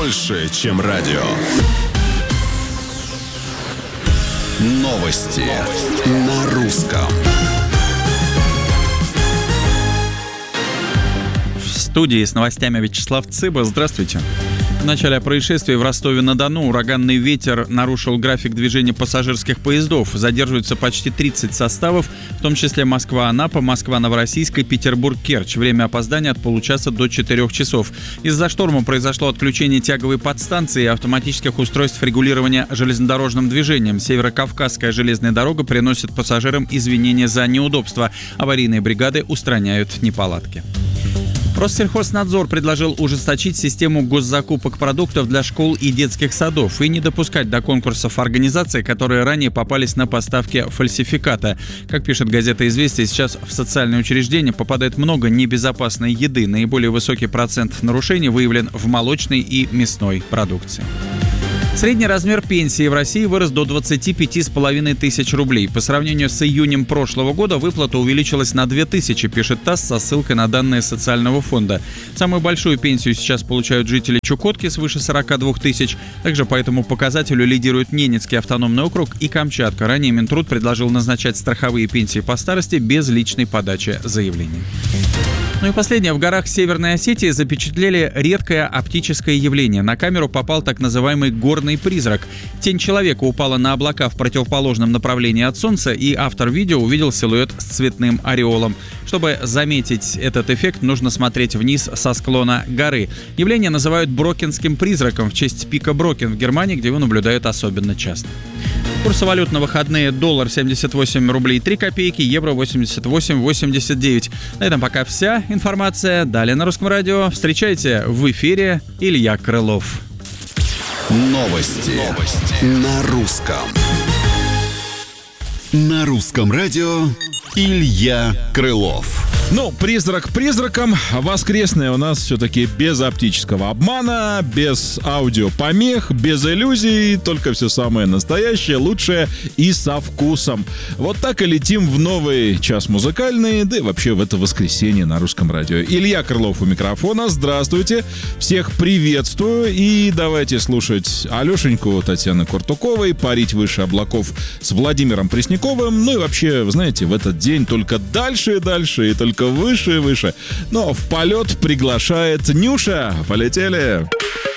больше, чем радио. Новости на русском. В студии с новостями Вячеслав Цыба. Здравствуйте. В начале происшествия в Ростове-на-Дону ураганный ветер нарушил график движения пассажирских поездов. Задерживаются почти 30 составов, в том числе Москва-Анапа, Москва-Новороссийск и Петербург-Керчь. Время опоздания от получаса до 4 часов. Из-за шторма произошло отключение тяговой подстанции и автоматических устройств регулирования железнодорожным движением. Северо-Кавказская железная дорога приносит пассажирам извинения за неудобства. Аварийные бригады устраняют неполадки. Россельхознадзор предложил ужесточить систему госзакупок продуктов для школ и детских садов и не допускать до конкурсов организаций, которые ранее попались на поставки фальсификата. Как пишет газета «Известия», сейчас в социальные учреждения попадает много небезопасной еды. Наиболее высокий процент нарушений выявлен в молочной и мясной продукции. Средний размер пенсии в России вырос до 25,5 тысяч рублей. По сравнению с июнем прошлого года выплата увеличилась на 2000, пишет ТАСС со ссылкой на данные социального фонда. Самую большую пенсию сейчас получают жители Чукотки свыше 42 тысяч. Также по этому показателю лидирует Ненецкий автономный округ и Камчатка. Ранее Минтруд предложил назначать страховые пенсии по старости без личной подачи заявлений. Ну и последнее. В горах Северной Осетии запечатлели редкое оптическое явление. На камеру попал так называемый горный призрак. Тень человека упала на облака в противоположном направлении от Солнца, и автор видео увидел силуэт с цветным ореолом. Чтобы заметить этот эффект, нужно смотреть вниз со склона горы. Явление называют брокенским призраком в честь пика Брокен в Германии, где его наблюдают особенно часто. Курсы валют на выходные: доллар 78 рублей 3 копейки, евро 88,89. На этом пока вся информация. Далее на Русском радио. Встречайте в эфире Илья Крылов. Новости на русском. На Русском радио Илья Крылов. Ну, призрак призраком. Воскресное у нас все-таки без оптического обмана, без аудиопомех, без иллюзий, только все самое настоящее, лучшее и со вкусом. Вот так и летим в новый час музыкальный, да и вообще в это воскресенье на Русском радио. Илья Крылов у микрофона. Здравствуйте. Всех приветствую. И давайте слушать Алешеньку Татьяны Куртуковой, «Парить выше облаков» с Владимиром Пресняковым. Ну и вообще, вы знаете, в этот день только дальше и дальше, и только выше и выше. Но в полет приглашает Нюша. Полетели!